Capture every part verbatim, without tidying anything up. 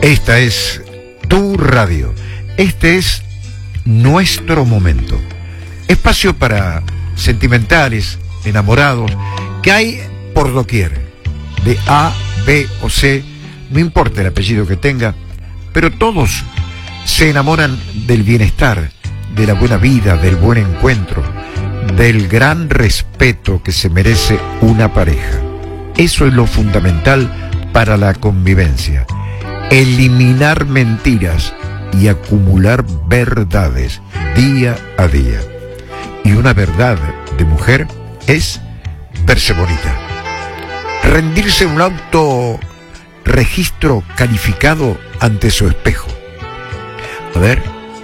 Esta es tu radio. Este es nuestro momento. Espacio para sentimentales, enamorados, que hay por doquier. De A, B o C, no importa el apellido que tenga, pero todos se enamoran del bienestar, de la buena vida, del buen encuentro, del gran respeto que se merece una pareja. Eso es lo fundamental para la convivencia. Eliminar mentiras y acumular verdades día a día. Y una verdad de mujer es verse bonita. Rendirse un autorregistro calificado ante su espejo. A ver,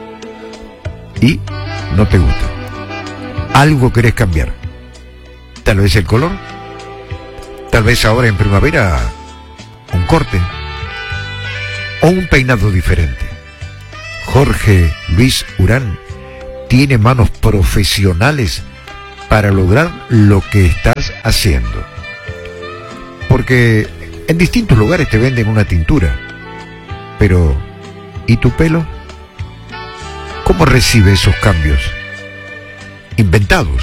¿y no te gusta? ¿Algo querés cambiar? Tal vez el color, tal vez ahora en primavera un corte o un peinado diferente. Jorge Luis Urán tiene manos profesionales para lograr lo que estás haciendo. Porque en distintos lugares te venden una tintura, pero ¿y tu pelo? ¿Cómo recibe esos cambios? Inventados,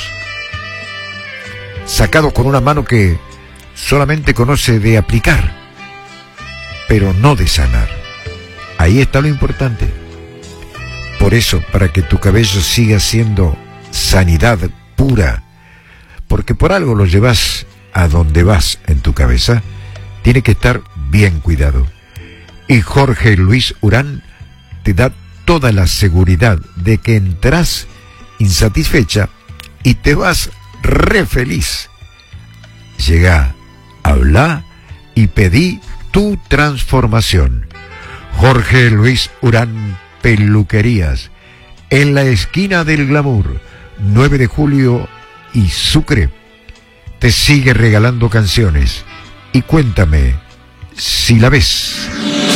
sacados con una mano que solamente conoce de aplicar, pero no de sanar. Ahí está lo importante. Por eso, para que tu cabello siga siendo sanidad pura, porque por algo lo llevas a donde vas en tu cabeza, tiene que estar bien cuidado. Y Jorge Luis Urán te da toda la seguridad de que entras insatisfecha y te vas re feliz. Llega, habla y pedí tu transformación. Jorge Luis Urán Peluquerías, en la esquina del glamour, nueve de julio y Sucre. Te sigue regalando canciones y cuéntame si la ves.